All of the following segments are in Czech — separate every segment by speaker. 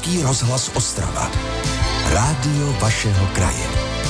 Speaker 1: Český rozhlas Ostrava. Rádio vašeho kraje.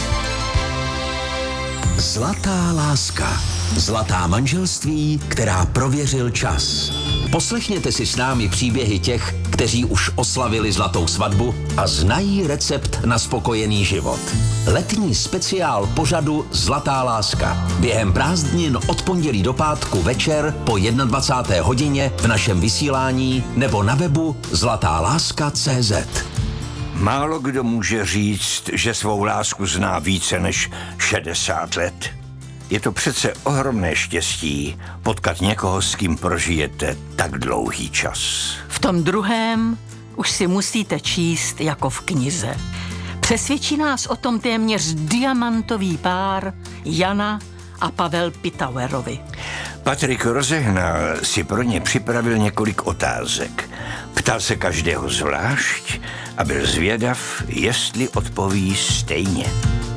Speaker 1: Zlatá láska. Zlatá manželství, která prověřil čas. Poslechněte si s námi příběhy těch, kteří už oslavili zlatou svatbu a znají recept na spokojený život. Letní speciál pořadu Zlatá láska. Během prázdnin od pondělí do pátku večer po 21. hodině v našem vysílání nebo na webu zlatáláska.cz.
Speaker 2: Málo kdo může říct, že svou lásku zná více než 60 let. Je to přece ohromné štěstí potkat někoho, s kým prožijete tak dlouhý čas.
Speaker 3: V tom druhém už si musíte číst jako v knize. Přesvědčí nás o tom téměř diamantový pár Jana a Pavel Pitauerovi.
Speaker 2: Patrik Rozehnal si pro ně připravil několik otázek. Ptal se každého zvlášť a byl zvědav, jestli odpoví stejně.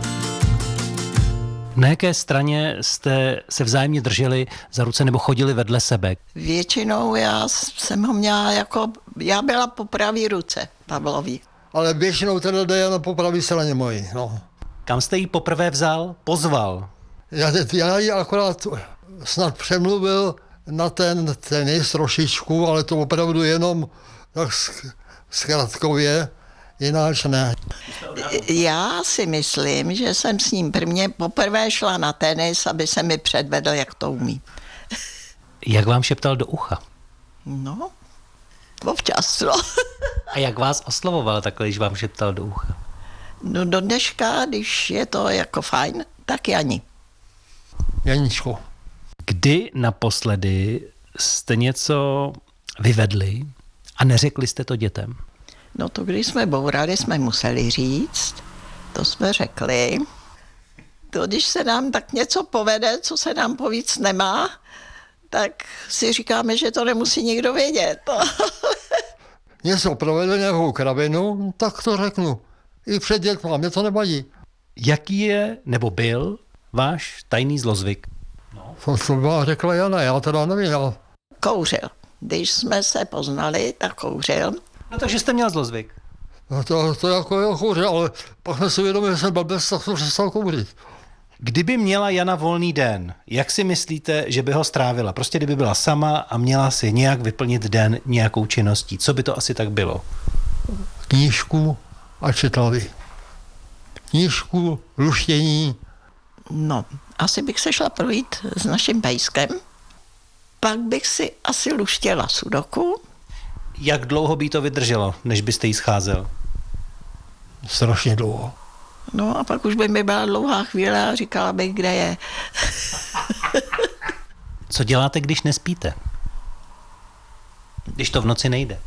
Speaker 4: Na jaké straně jste se vzájemně drželi za ruce nebo chodili vedle sebe?
Speaker 5: Většinou já jsem ho měla já byla po pravý ruce Pavlovi.
Speaker 6: Ale většinou teda jde na po pravý straně mojí, no.
Speaker 4: Kam jste ji poprvé vzal? Pozval?
Speaker 6: Já ji akorát snad přemluvil na ten tenis trošičku, ale to opravdu jenom tak zkratkově, jináč ne.
Speaker 5: Já si myslím, že jsem s ním poprvé šla na tenis, aby se mi předvedl, jak to umí.
Speaker 4: Jak vám šeptal do ucha?
Speaker 5: No, občas, no.
Speaker 4: A jak vás oslovoval takhle, když vám šeptal do ucha?
Speaker 5: No do dneška, když je to jako fajn, tak Jani.
Speaker 6: Janíčko.
Speaker 4: Kdy naposledy jste něco vyvedli a neřekli jste to dětem?
Speaker 5: No to, když jsme bourali, jsme museli říct, to jsme řekli. To, když se nám tak něco povede, co se nám povíc nemá, tak si říkáme, že to nemusí nikdo vědět.
Speaker 6: Něco provedl nějakou kravinu, tak to řeknu. I před dětma, mě to nevadí.
Speaker 4: Jaký je, nebo byl, váš tajný zlozvyk?
Speaker 6: To byla řekla Jana, já teda nevím.
Speaker 5: Kouřil. Když jsme se poznali, tak kouřil.
Speaker 4: No takže jste měl zlozvyk.
Speaker 6: No to jako jo, kouřil, ale pak jsme si uvědomili, že jsem blbec, tak jsem přestal kouřit.
Speaker 4: Kdyby měla Jana volný den, jak si myslíte, že by ho strávila? Prostě kdyby byla sama a měla si nějak vyplnit den nějakou činností. Co by to asi tak bylo?
Speaker 6: Knížku a četali. Knížku, luštění.
Speaker 5: No, asi bych se šla projít s naším pejskem. Pak bych si asi luštěla sudoku.
Speaker 4: Jak dlouho by to vydrželo, než byste jí scházel?
Speaker 6: Strašně dlouho.
Speaker 5: No a pak už by mi byla dlouhá chvíle a říkala bych, kde je.
Speaker 4: Co děláte, když nespíte? Když to v noci nejde?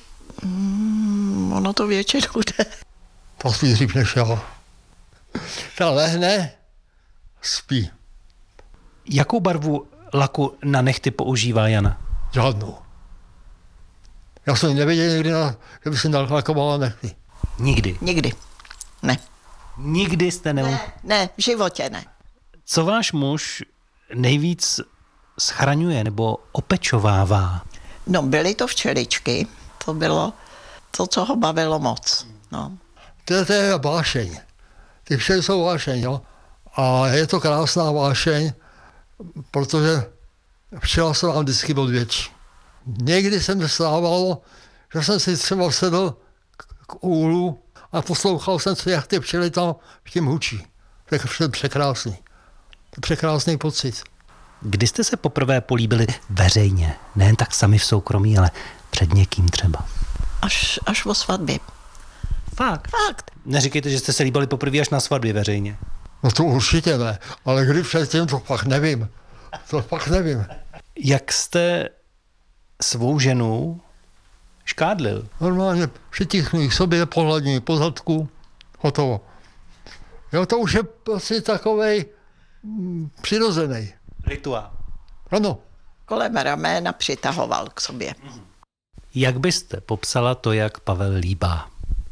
Speaker 5: Ono to většinou jde.
Speaker 6: To spí dřív než já. Ta lehne, spí.
Speaker 4: Jakou barvu laku na nehty používá Jana?
Speaker 6: Žádnou. Já jsem nevěděl nikdy, že by se nalakovala nechty.
Speaker 4: Nikdy?
Speaker 5: Nikdy. Ne.
Speaker 4: Nikdy jste
Speaker 5: Ne, v životě ne.
Speaker 4: Co váš muž nejvíc schraňuje nebo opečovává?
Speaker 5: No, byly to včeličky. To bylo to, co ho bavilo moc. No.
Speaker 6: To je vášeň. Ty včely jsou vášeň, jo. A je to krásná vášeň, protože včela se vám vždycky odvětší. Někdy se mi stávalo, že jsem si třeba sedl k úlu a poslouchal jsem se, jak ty včely tam v tím hučí. To je překrásný. To je překrásný pocit.
Speaker 4: Kdy jste se poprvé políbili veřejně? Nejen tak sami v soukromí, ale před někým třeba.
Speaker 5: Až o svatbě.
Speaker 4: Fakt?
Speaker 5: Fakt.
Speaker 4: Neříkejte, že jste se líbali poprvé až na svatbě veřejně.
Speaker 6: No to určitě ne, ale kdy předtím, to pak nevím. To pak nevím.
Speaker 4: Jak jste svou ženu škádlil?
Speaker 6: Normálně přitichnu k sobě, pohladní po zadku, hotovo. Jo, to už je prostě takovej přirozený.
Speaker 4: Rituál.
Speaker 6: Ano.
Speaker 5: Kolem ramena přitahoval k sobě.
Speaker 4: Jak byste popsala to, jak Pavel líbá?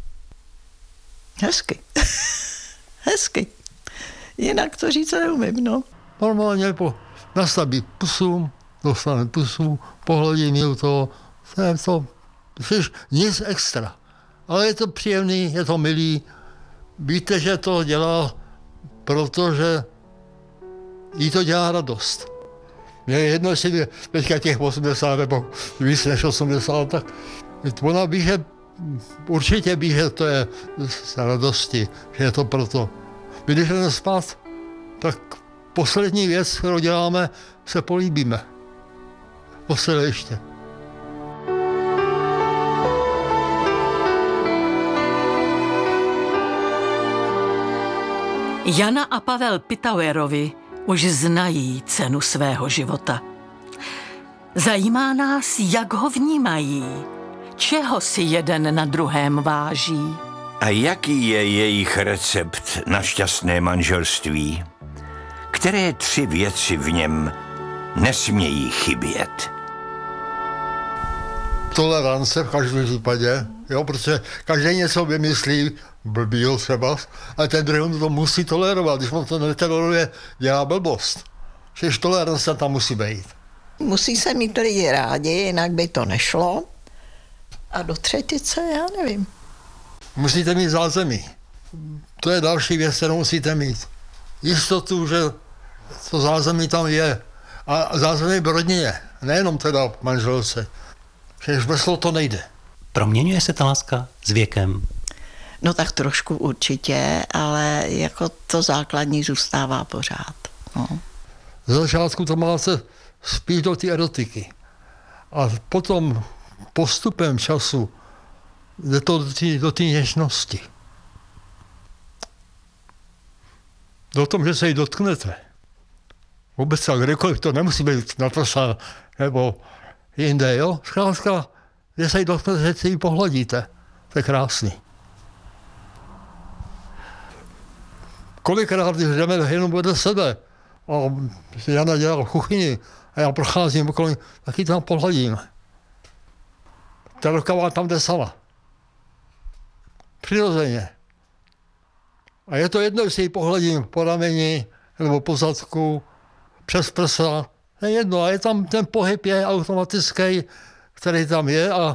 Speaker 5: Hezky. Hezky. Jinak to říct neumím, no.
Speaker 6: Normálně nastaví pusu, dostane pusu, pohladí mi to, nic extra. ale je to příjemný, je to milý. Víte, že to dělá, protože jí to dělá radost. Mně je jedno, jestli teďka těch 80 nebo víc než 80, tak ona ví, že určitě ví, že to je z radosti, že je to proto. Když jdeme spát, tak poslední věc, kterou děláme, se políbíme. Posledně ještě.
Speaker 3: Jana a Pavel Pitauerovi už znají cenu svého života. Zajímá nás, jak ho vnímají, čeho si jeden na druhém váží.
Speaker 2: A jaký je jejich recept na šťastné manželství? Které 3 věci v něm nesmějí chybět?
Speaker 6: Tolerance v každém případě, jo, protože každý něco vymyslí, blbýho třeba, ale ten druhý to musí tolerovat. Když on to netoleruje, dělá blbost. Všež tolerance tam musí být.
Speaker 5: Musí se mít lidi rádi, jinak by to nešlo. A do třetice, já nevím.
Speaker 6: Musíte mít zázemí. To je další věc, kterou musíte mít. Jistotu, že to zázemí tam je. A zázemí v rodině, nejenom teda v manželce. Všež bez toho to nejde.
Speaker 4: Proměňuje se ta láska s věkem?
Speaker 5: No tak trošku určitě, ale jako to základní zůstává pořád. No.
Speaker 6: Z začátku to máte spíš do té erotiky. A potom postupem času jde to do té něžnosti. Do tom, že se jí dotknete. Vůbec tak kdekoliv, to nemusí být na prsa nebo jinde, jo? Zkrátka, že se jí dotknete, že si ji pohladíte. To je krásný. Kolikrát, když jdeme jenom vedle sebe a Jana dělá v kuchyni a já procházím okolo, tak ji tam pohladím. Ta rukava tam jde sama. Přirozeně. A je to jedno, jestli ji pohladím po rameni nebo po zadku, přes prsa. Je jedno, a je tam ten pohyb je automatický, který tam je a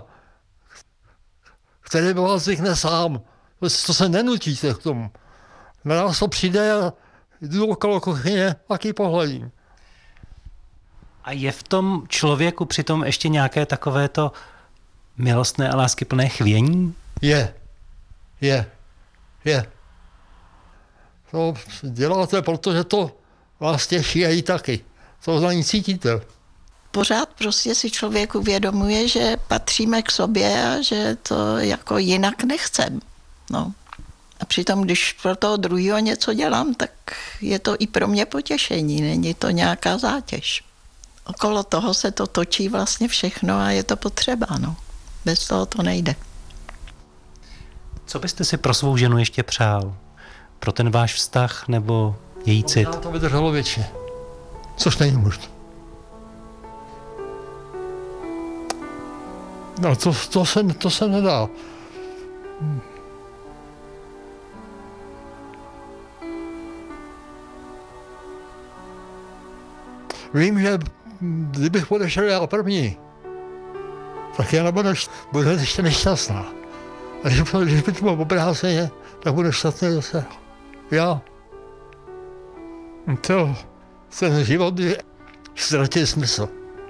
Speaker 6: který vás zvykne sám. To se nenutíte k tomu. Na nás to přijde a jdu okolo kuchyně a ji pohladím.
Speaker 4: A je v tom člověku přitom ještě nějaké takovéto milostné a láskyplné chvění?
Speaker 6: Je. To děláte, protože to vás těší a jí taky. To za ní cítíte.
Speaker 5: Pořád prostě si člověk uvědomuje, že patříme k sobě a že to jako jinak nechcem. No. A přitom, když pro toho druhého něco dělám, tak je to i pro mě potěšení, není to nějaká zátěž. Okolo toho se to točí vlastně všechno a je to potřeba, no. Bez toho to nejde.
Speaker 4: Co byste si pro svou ženu ještě přál? Pro ten váš vztah nebo její cit?
Speaker 6: To vydrželo většině, což není možné. No to se nedá. Vím, že kdybych odešel já první, tak já bude ještě nešťastná. A když by to bylo obráceně, tak bude šťastný zase. Já. Ten život je ztratil smysl.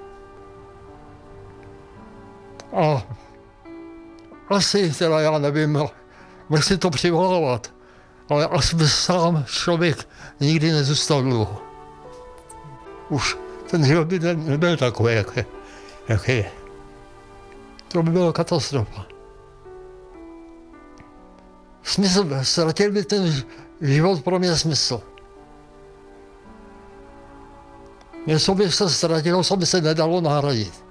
Speaker 6: A asi teda já nevím, musí to přivolávat, ale asi by sám člověk nikdy nezůstal dlouho. Už ten život by nebyl takový, jak je. To by byla katastrofa. Ztratil by ten život pro mě smysl. Něco by se ztratilo, co by se nedalo nahradit.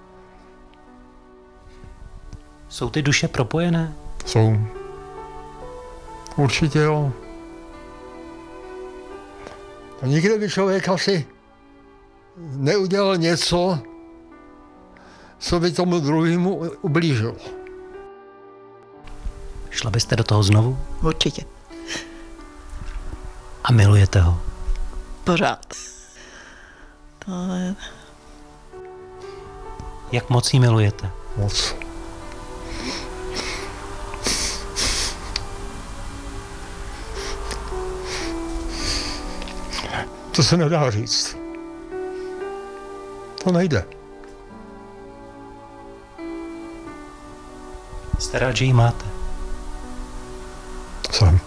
Speaker 4: Jsou ty duše propojené?
Speaker 6: Jsou. Určitě jo. A nikdy by člověk asi neudělal něco, co by tomu druhému ublížilo.
Speaker 4: Šla byste do toho znovu?
Speaker 5: Určitě.
Speaker 4: A milujete ho?
Speaker 5: Pořád. To je...
Speaker 4: Jak moc jí milujete?
Speaker 6: Moc. To se nedá říct. To nejde.
Speaker 4: Jste rád, že ji máte?
Speaker 6: Jsem.